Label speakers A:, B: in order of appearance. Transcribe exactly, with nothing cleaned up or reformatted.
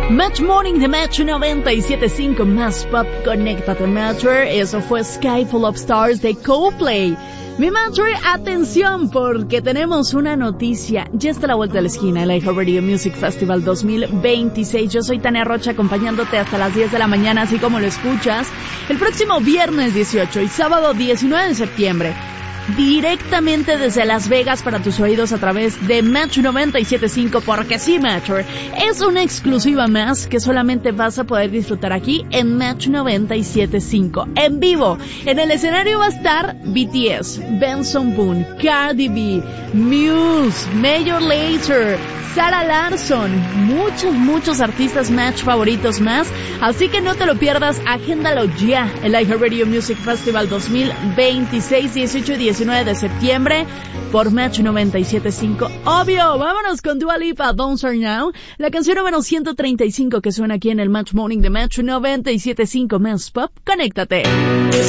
A: Match Morning de Match noventa y siete punto cinco más pop, conéctate Matcher. Eso fue Sky Full of Stars de Coldplay. Mi Matcher, atención porque tenemos una noticia. Ya está a la vuelta de la esquina el iHeartRadio Music Festival dos mil veintiséis. Yo soy Tania Rocha acompañándote hasta las diez de la mañana, así como lo escuchas. El próximo viernes dieciocho y sábado diecinueve de septiembre. Directamente desde Las Vegas para tus oídos a través de Match noventa y siete punto cinco, porque sí, Matcher, es una exclusiva más que solamente vas a poder disfrutar aquí en Match noventa y siete punto cinco. En vivo, en el escenario va a estar B T S, Benson Boone, Cardi B, Muse, Major Lazer, Sarah Larsson, muchos, muchos artistas Match favoritos más, así que no te lo pierdas, agéndalo ya, el iHeartRadio Music Festival dos mil veintiséis, dieciocho y diecinueve de septiembre, por Match noventa y siete punto cinco. Obvio, vámonos con Dua Lipa, Don't Start Now, la canción número ciento treinta y cinco que suena aquí en el Match Morning de Match noventa y siete punto cinco más pop, conéctate.